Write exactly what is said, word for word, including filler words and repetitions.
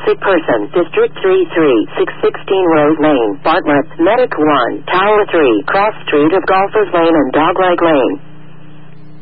Traffic person, District three three, six sixteen Rose Lane, Bartlett, Medic one, Tower three, Cross Street of Golfers Lane and Dogleg Lane.